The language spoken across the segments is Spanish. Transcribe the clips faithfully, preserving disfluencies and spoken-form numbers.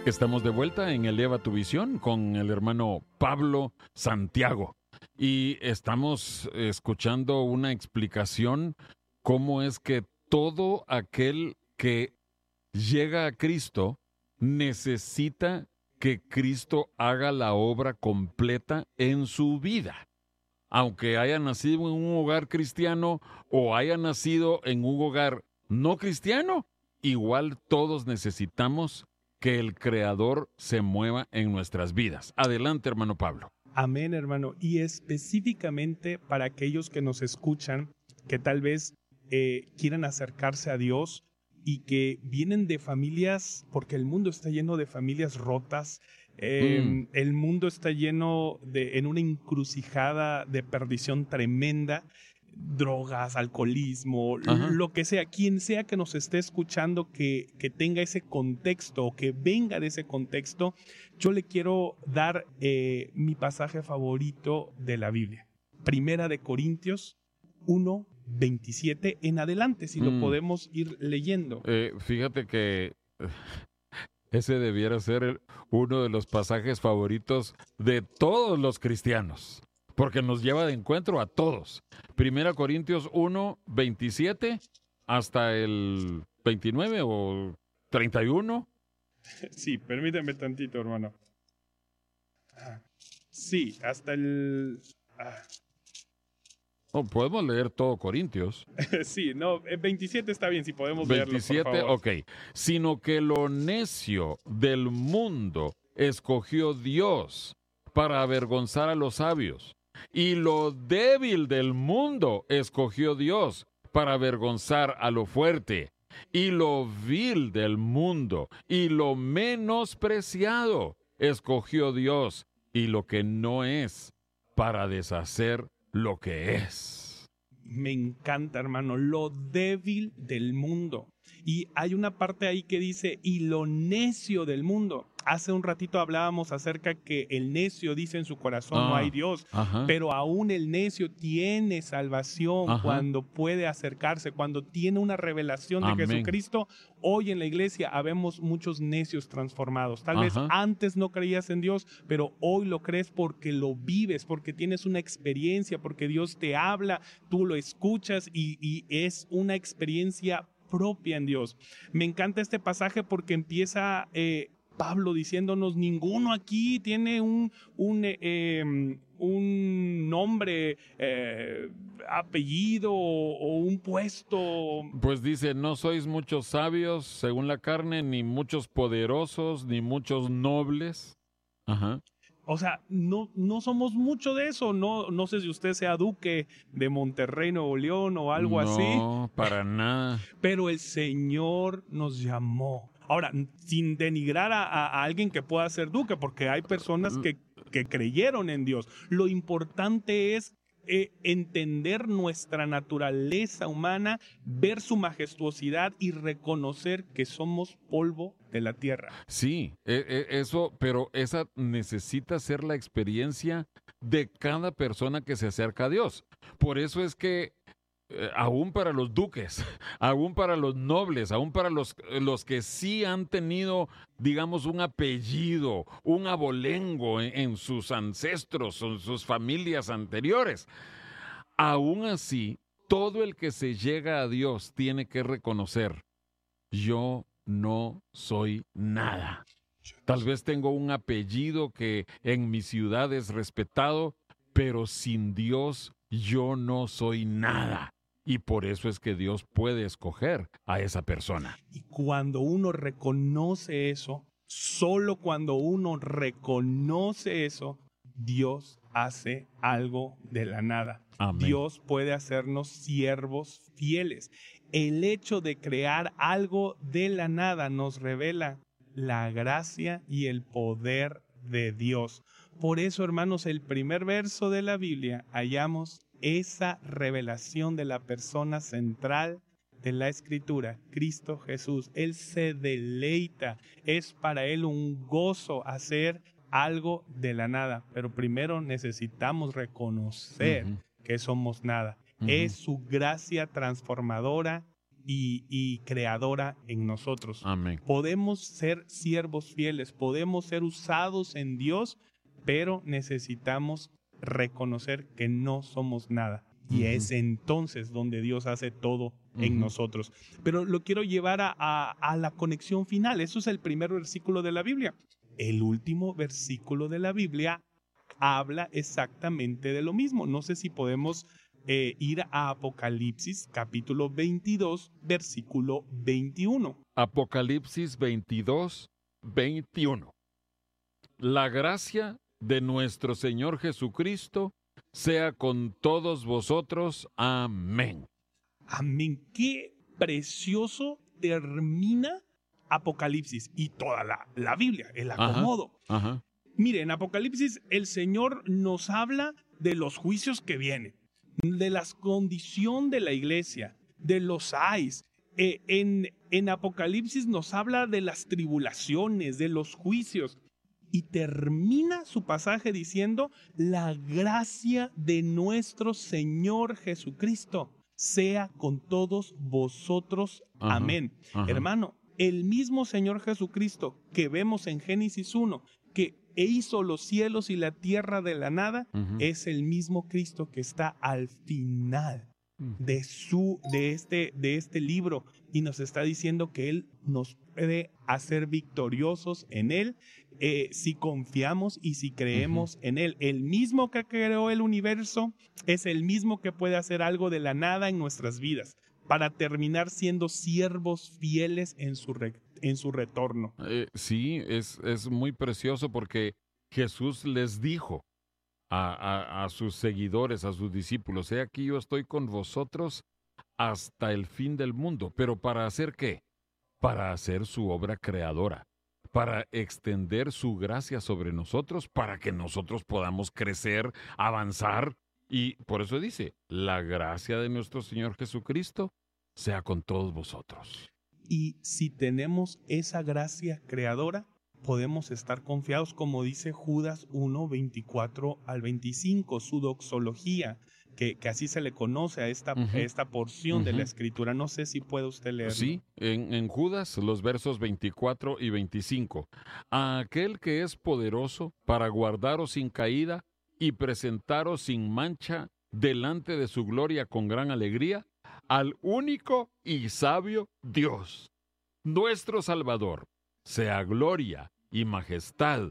Estamos de vuelta en Eleva tu Visión con el hermano Pablo Santiago y estamos escuchando una explicación cómo es que todo aquel que llega a Cristo necesita que Cristo haga la obra completa en su vida. Aunque haya nacido en un hogar cristiano o haya nacido en un hogar no cristiano, igual todos necesitamos que el Creador se mueva en nuestras vidas. Adelante, hermano Pablo. Amén, hermano. Y específicamente para aquellos que nos escuchan, que tal vez eh, quieran acercarse a Dios y que vienen de familias, porque el mundo está lleno de familias rotas, eh, mm. el mundo está lleno de, en una encrucijada de perdición tremenda, drogas, alcoholismo, Ajá. lo que sea, quien sea que nos esté escuchando que, que tenga ese contexto, que venga de ese contexto, yo le quiero dar eh, mi pasaje favorito de la Biblia. Primera de Corintios uno, veintisiete en adelante, si mm. lo podemos ir leyendo. Eh, fíjate que ese debiera ser el, uno de los pasajes favoritos de todos los cristianos, porque nos lleva de encuentro a todos. Primera Corintios uno, veintisiete hasta el veintinueve o treinta y uno. Sí, permíteme tantito, hermano. Sí, hasta el... Ah. No, podemos leer todo Corintios. Sí, no, veintisiete está bien, si podemos veintisiete, leerlo, por ok. favor. Sino que lo necio del mundo escogió Dios para avergonzar a los sabios. Y lo débil del mundo escogió Dios para avergonzar a lo fuerte. Y lo vil del mundo y lo menospreciado escogió Dios. Y lo que no es para deshacer lo que es. Me encanta, hermano, lo débil del mundo. Y hay una parte ahí que dice, y lo necio del mundo. Hace un ratito hablábamos acerca que el necio dice en su corazón, ah, no hay Dios. Ajá. Pero aún el necio tiene salvación ajá. cuando puede acercarse, cuando tiene una revelación de Amén. Jesucristo. Hoy en la iglesia habemos muchos necios transformados. Tal ajá. vez antes no creías en Dios, pero hoy lo crees porque lo vives, porque tienes una experiencia, porque Dios te habla, tú lo escuchas y, y es una experiencia propia en Dios. Me encanta este pasaje porque empieza eh, Pablo diciéndonos, ninguno aquí tiene un, un, eh, un nombre, eh, apellido o, o un puesto. Pues dice, no sois muchos sabios según la carne, ni muchos poderosos, ni muchos nobles. Ajá. O sea, no, no somos mucho de eso. No, no sé si usted sea duque de Monterrey, Nuevo León o algo no, así. No, para nada. Pero el Señor nos llamó. Ahora, sin denigrar a, a, a alguien que pueda ser duque, porque hay personas que, que creyeron en Dios. Lo importante es eh, entender nuestra naturaleza humana, ver su majestuosidad y reconocer que somos polvo de la tierra. Sí, eso, pero esa necesita ser la experiencia de cada persona que se acerca a Dios. Por eso es que eh, aún para los duques, aún para los nobles, aún para los, los que sí han tenido, digamos, un apellido, un abolengo en, en sus ancestros, en sus familias anteriores, aún así, todo el que se llega a Dios tiene que reconocer, yo no soy nada. Tal vez tengo un apellido que en mi ciudad es respetado, pero sin Dios yo no soy nada. Y por eso es que Dios puede escoger a esa persona. Y cuando uno reconoce eso, solo cuando uno reconoce eso, Dios hace algo de la nada. Amén. Dios puede hacernos siervos fieles. El hecho de crear algo de la nada nos revela la gracia y el poder de Dios. Por eso, hermanos, el primer verso de la Biblia hallamos esa revelación de la persona central de la Escritura, Cristo Jesús. Él se deleita, es para Él un gozo hacer algo de la nada, pero primero necesitamos reconocer uh-huh. que somos nada. Uh-huh. Es su gracia transformadora y, y creadora en nosotros. Amén. Podemos ser siervos fieles, podemos ser usados en Dios, pero necesitamos reconocer que no somos nada. Y Ujú. es entonces donde Dios hace todo en Ujú. nosotros. Pero lo quiero llevar a, a, a la conexión final. Eso es el primer versículo de la Biblia. El último versículo de la Biblia habla exactamente de lo mismo. No sé si podemos eh, ir a Apocalipsis capítulo veintidós, versículo veintiuno. Apocalipsis veintidós, veintiuno. La gracia de nuestro Señor Jesucristo sea con todos vosotros. Amén. Amén. Qué precioso termina Apocalipsis y toda la, la Biblia, el acomodo. Ajá, ajá. Mire, en Apocalipsis el Señor nos habla de los juicios que vienen, de la condición de la iglesia, de los ayes. Eh, en, en Apocalipsis nos habla de las tribulaciones, de los juicios. Y termina su pasaje diciendo, la gracia de nuestro Señor Jesucristo sea con todos vosotros. Ajá, Amén. ajá. Hermano, el mismo Señor Jesucristo que vemos en Génesis uno, que hizo los cielos y la tierra de la nada, Ujú. es el mismo Cristo que está al final de, su, de, este, de este libro y nos está diciendo que Él nos puede hacer victoriosos en Él eh, si confiamos y si creemos en Él. El mismo que creó el universo es el mismo que puede hacer algo de la nada en nuestras vidas para terminar siendo siervos fieles en su, re, en su retorno. Eh, sí, es, es muy precioso porque Jesús les dijo a, a, a sus seguidores, a sus discípulos, he aquí yo estoy con vosotros hasta el fin del mundo. ¿Pero para hacer qué? Para hacer su obra creadora, para extender su gracia sobre nosotros, para que nosotros podamos crecer, avanzar. Y por eso dice, la gracia de nuestro Señor Jesucristo sea con todos vosotros. Y si tenemos esa gracia creadora, podemos estar confiados, como dice Judas uno, veinticuatro al veinticinco, su doxología, que, que así se le conoce a esta, Uh-huh. a esta porción Uh-huh. de la Escritura. No sé si puede usted leerlo. Sí, en, en Judas, los versos veinticuatro y veinticinco. A aquel que es poderoso para guardaros sin caída y presentaros sin mancha delante de su gloria con gran alegría, al único y sabio Dios, nuestro Salvador, sea gloria y majestad,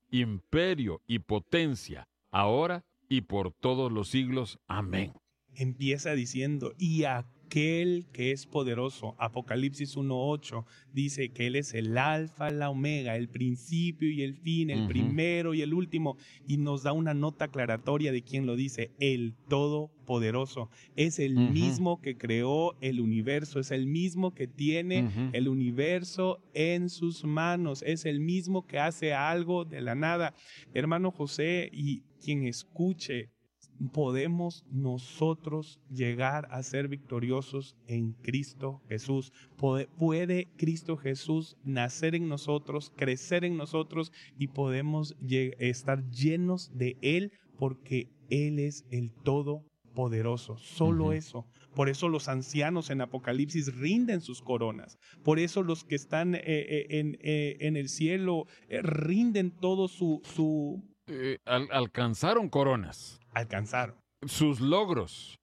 imperio y potencia, ahora y por todos los siglos. Amén. Empieza diciendo, y aquel que es poderoso, Apocalipsis uno ocho, dice que Él es el alfa, la omega, el principio y el fin, el Uh-huh. primero y el último, y nos da una nota aclaratoria de quién lo dice, el todopoderoso. Es el Uh-huh. mismo que creó el universo, es el mismo que tiene Uh-huh. el universo en sus manos, es el mismo que hace algo de la nada. Hermano José y quien escuche, podemos nosotros llegar a ser victoriosos en Cristo Jesús. Puede, puede Cristo Jesús nacer en nosotros, crecer en nosotros y podemos estar llenos de Él porque Él es el Todopoderoso. Solo Uh-huh. eso. Por eso los ancianos en Apocalipsis rinden sus coronas. Por eso los que están eh, eh, en, eh, en el cielo eh, rinden todo su... su Eh, al- alcanzaron coronas, alcanzaron. sus logros,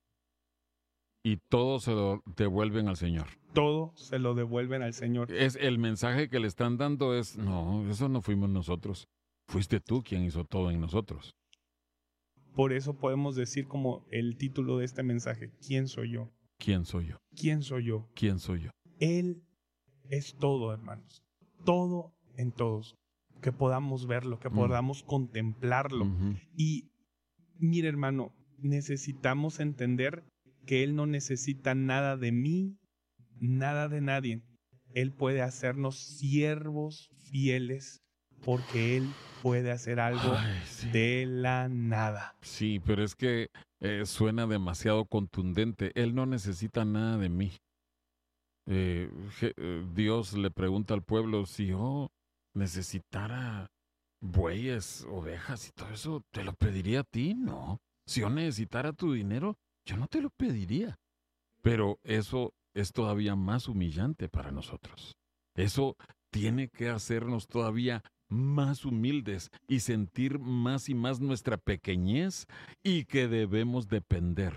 y todo se lo devuelven al Señor. Todo se lo devuelven al Señor. Es el mensaje que le están dando es, no, eso no fuimos nosotros. Fuiste tú quien hizo todo en nosotros. Por eso podemos decir como el título de este mensaje, ¿quién soy yo? ¿Quién soy yo? ¿Quién soy yo? ¿Quién soy yo? Él es todo, hermanos. Todo en todos. Que podamos verlo, que Mm. podamos contemplarlo. Ujú. Y mire, hermano, necesitamos entender que Él no necesita nada de mí, nada de nadie. Él puede hacernos siervos fieles porque Él puede hacer algo Ay, sí. de la nada. Sí, pero es que eh, suena demasiado contundente. Él no necesita nada de mí. Eh, Je- eh, Dios le pregunta al pueblo, si yo necesitara bueyes, ovejas y todo eso, ¿te lo pediría a ti? No. Si yo necesitara tu dinero, yo no te lo pediría. Pero eso es todavía más humillante para nosotros. Eso tiene que hacernos todavía más humildes y sentir más y más nuestra pequeñez y que debemos depender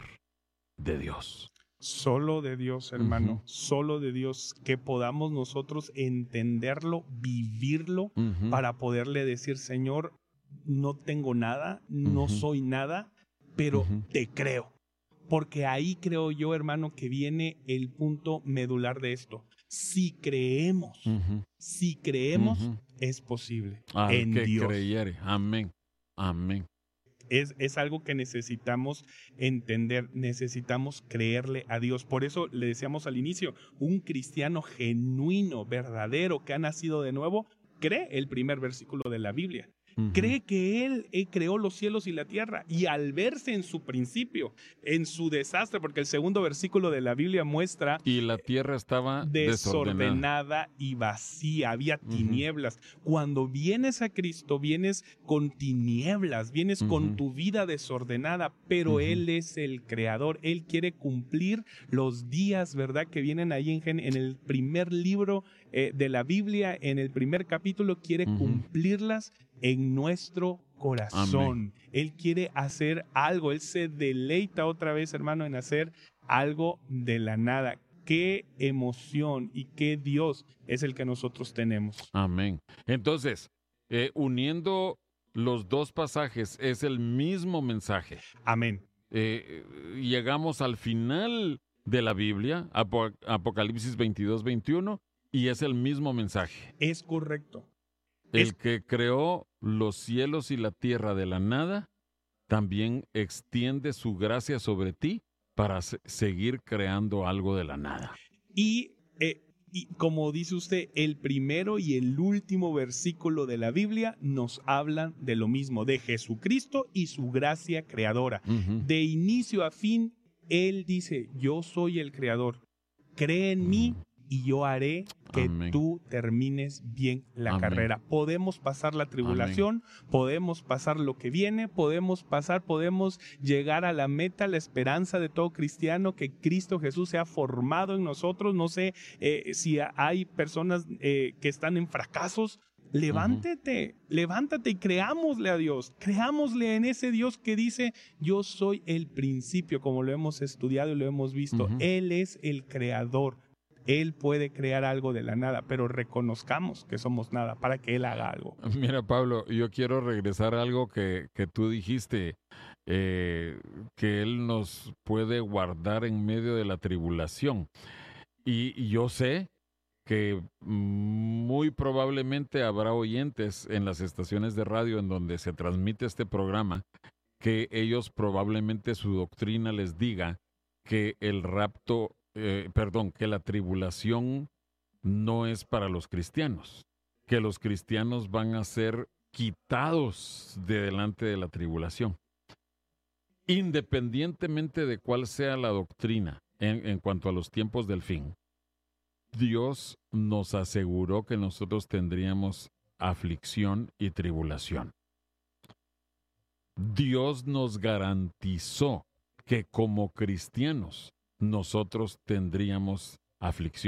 de Dios. Solo de Dios, hermano, Ujú. solo de Dios, que podamos nosotros entenderlo, vivirlo, Ujú. para poderle decir, Señor, no tengo nada, no Ujú. soy nada, pero Ujú. te creo. Porque ahí creo yo, hermano, que viene el punto medular de esto. Si creemos, Ujú. si creemos, Ujú. es posible Al en que Dios. creyere. Amén. Amén. Es, es algo que necesitamos entender, necesitamos creerle a Dios. Por eso le decíamos al inicio, un cristiano genuino, verdadero, que ha nacido de nuevo, cree el primer versículo de la Biblia. Ujú. Cree que Él eh, creó los cielos y la tierra, y al verse en su principio, en su desastre, porque el segundo versículo de la Biblia muestra Y la tierra estaba desordenada. desordenada y vacía, había Ujú. tinieblas. Cuando vienes a Cristo, vienes con tinieblas, vienes con Ujú. tu vida desordenada, pero Ujú. Él es el creador. Él quiere cumplir los días, ¿verdad? Que vienen ahí en, Gen- en el primer libro eh, de la Biblia, en el primer capítulo, quiere Ujú. cumplirlas en nuestro corazón. Él quiere hacer algo, Él se deleita otra vez, hermano, en hacer algo de la nada. Qué emoción y qué Dios es el que nosotros tenemos. Amén. Entonces, eh, uniendo los dos pasajes, es el mismo mensaje. Amén. Eh, eh, llegamos al final de la Biblia, Apo- Apocalipsis veintidós, veintiuno, y es el mismo mensaje. Es correcto. El Es que creó los cielos y la tierra de la nada, también extiende su gracia sobre ti para se- seguir creando algo de la nada. Y, eh, y como dice usted, el primero y el último versículo de la Biblia nos hablan de lo mismo, de Jesucristo y su gracia creadora. Ujú. De inicio a fin, Él dice, yo soy el creador, cree en mí y yo haré que Amén. tú termines bien la Amén. carrera. Podemos pasar la tribulación, podemos pasar lo que viene, podemos pasar, podemos llegar a la meta, la esperanza de todo cristiano, que Cristo Jesús se ha formado en nosotros. No sé eh, si hay personas eh, que están en fracasos. Levántate, levántate y creámosle a Dios, creámosle en ese Dios que dice, yo soy el principio, como lo hemos estudiado y lo hemos visto. Ujú. Él es el creador. Él puede crear algo de la nada, pero reconozcamos que somos nada para que Él haga algo. Mira, Pablo, yo quiero regresar a algo que, que tú dijiste, eh, que Él nos puede guardar en medio de la tribulación. Y, y yo sé que muy probablemente habrá oyentes en las estaciones de radio en donde se transmite este programa, que ellos probablemente su doctrina les diga que el rapto, eh, perdón, que la tribulación no es para los cristianos, que los cristianos van a ser quitados de delante de la tribulación. Independientemente de cuál sea la doctrina en, en cuanto a los tiempos del fin, Dios nos aseguró que nosotros tendríamos aflicción y tribulación. Dios nos garantizó que como cristianos nosotros tendríamos aflicción